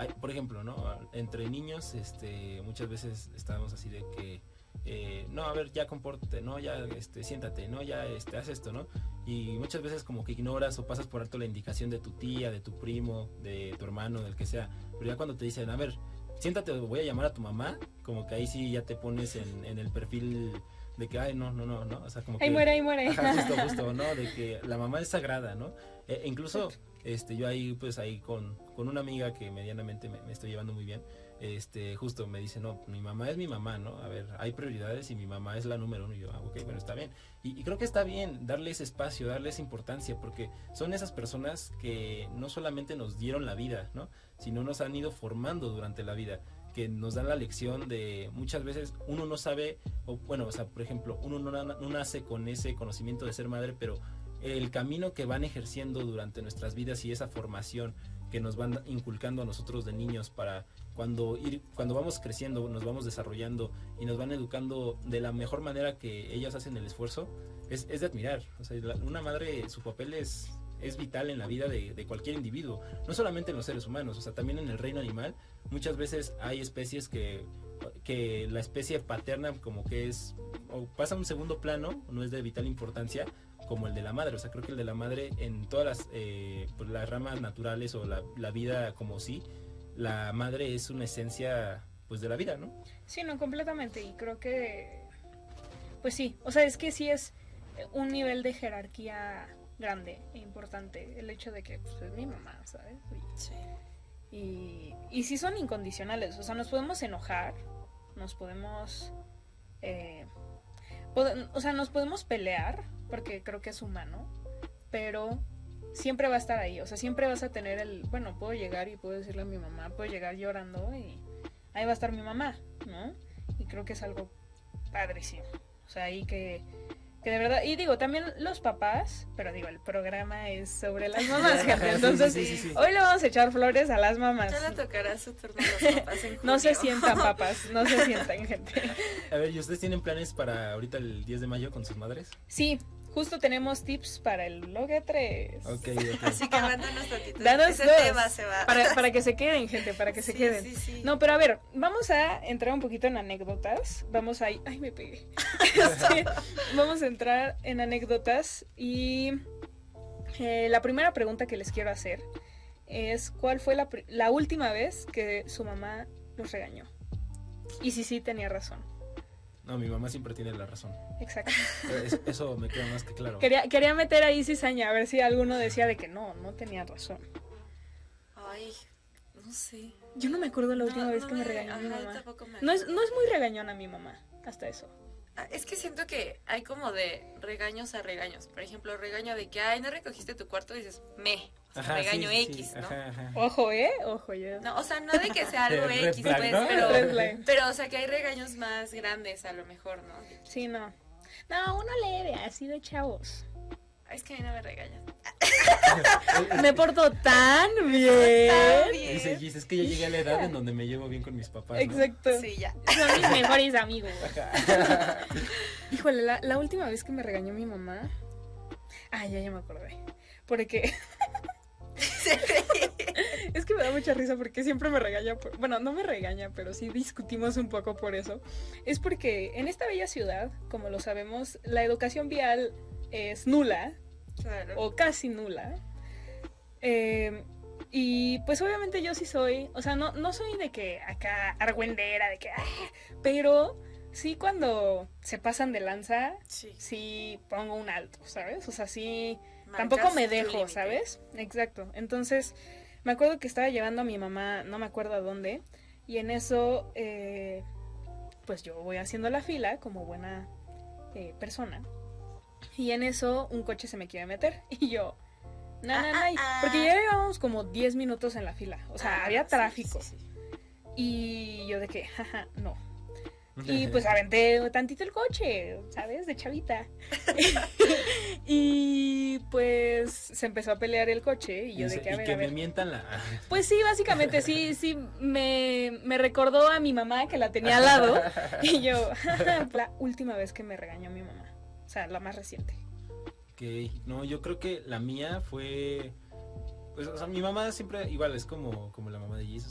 por ejemplo, ¿no? Entre niños, muchas veces estábamos así de que, no, a ver, ya compórtate, no, ya, siéntate, no, ya, haz esto, ¿no? Y muchas veces como que ignoras o pasas por alto la indicación de tu tía, de tu primo, de tu hermano, del que sea, pero ya cuando te dicen, a ver, siéntate, voy a llamar a tu mamá, como que ahí sí ya te pones en el perfil de que, ay, no, o sea, como que... Ahí muere. Ajá, justo, ¿no? De que la mamá es sagrada, ¿no? Incluso, yo ahí, pues ahí con una amiga que medianamente me estoy llevando muy bien, justo me dice, no, mi mamá es mi mamá, ¿no? A ver, hay prioridades y mi mamá es la número uno, y yo, ok, bueno, está bien. Y creo que está bien darle ese espacio, darle esa importancia, porque son esas personas que no solamente nos dieron la vida, ¿no? Sino nos han ido formando durante la vida, que nos dan la lección de muchas veces uno no sabe, o bueno, o sea, por ejemplo, uno no nace con ese conocimiento de ser madre, pero el camino que van ejerciendo durante nuestras vidas y esa formación que nos van inculcando a nosotros de niños para cuando vamos creciendo, nos vamos desarrollando y nos van educando de la mejor manera que ellas hacen el esfuerzo, es de admirar. O sea, una madre, su papel es vital en la vida de cualquier individuo, no solamente en los seres humanos, o sea, también en el reino animal. Muchas veces hay especies que la especie paterna como que es, o pasa a un segundo plano, no es de vital importancia, como el de la madre. O sea, creo que el de la madre en todas pues las ramas naturales o la vida como sí, la madre es una esencia pues de la vida, ¿no? Sí, no, completamente, y creo que, pues sí, o sea, es que sí es un nivel de jerarquía grande e importante el hecho de que pues, es mi mamá, ¿sabes? Sí. Y sí son incondicionales, o sea, nos podemos enojar, nos podemos nos podemos pelear, porque creo que es humano, pero siempre va a estar ahí, o sea, siempre vas a tener bueno, puedo llegar y puedo decirle a mi mamá, puedo llegar llorando y ahí va a estar mi mamá, ¿no? Y creo que es algo padrísimo, o sea, ahí que de verdad, y digo, también los papás, pero digo, el programa es sobre las mamás, gente, entonces sí. Hoy le vamos a echar flores a las mamás. Ya le tocará su turno a los papás en junio. No se sientan papás, no se sientan, gente. A ver, ¿y ustedes tienen planes para ahorita el 10 de mayo con sus madres? Sí, justo tenemos tips para el bloque 3. Ok. Así que mándanos tantito. Danos Ese dos. tema se va. Para que se queden, gente, para que se queden. Sí. No, pero a ver, vamos a entrar un poquito en anécdotas. Vamos a... Ay, me pegué. Vamos a entrar en anécdotas y la primera pregunta que les quiero hacer es ¿cuál fue la última vez que su mamá los regañó? Y sí tenía razón. No, mi mamá siempre tiene la razón. Exacto. Eso me queda más que claro. Quería meter ahí cizaña, a ver si alguno decía de que no tenía razón. Ay, no sé. Yo no me acuerdo la última vez que me regañó mi mamá. No es muy regañona mi mamá, hasta eso. Es que siento que hay como de regaños a regaños. Por ejemplo, regaño de que, ay, no recogiste tu cuarto, y dices, o sea, regaño X, ¿no? Ajá. Ojo, yo. No, o sea, no de que sea algo Red X, flag, pues, ¿no? pero, o sea, que hay regaños más grandes a lo mejor, ¿no? Sí, no. No, uno leve, así de chavos. Es que a mí no me regañan. Me porto tan bien. Dice Gis, es que ya llegué a la edad en donde me llevo bien con mis papás, ¿no? Exacto. Sí, ya. Son mis mejores amigos. Híjole, la última vez que me regañó mi mamá. Ah, ya me acordé. Porque es que me da mucha risa porque siempre me regaña. Bueno, no me regaña, pero sí discutimos un poco por eso. Es porque en esta bella ciudad, como lo sabemos, la educación vial es nula. Claro. O casi nula. Y pues obviamente yo sí soy, o sea, no soy de que acá argüendera, de que pero sí cuando se pasan de lanza, sí pongo un alto, ¿sabes? O sea, sí, tampoco me dejo, ¿sabes? Exacto. Entonces, me acuerdo que estaba llevando a mi mamá, no me acuerdo a dónde, y en eso, pues yo voy haciendo la fila como buena persona. Y en eso un coche se me quiere meter y yo, no, porque ya llevábamos como 10 minutos en la fila, o sea, había tráfico. Sí. Y yo de que, jaja, no. Y pues aventé tantito el coche, ¿sabes? De chavita. Y pues se empezó a pelear el coche y yo de que, a ver, me mientan la... Pues sí, básicamente sí, me recordó a mi mamá que la tenía al lado. Y yo, la última vez que me regañó mi mamá. O sea, la más reciente. Ok, no, yo creo que la mía fue... Pues, o sea, mi mamá siempre igual es como la mamá de Jesus.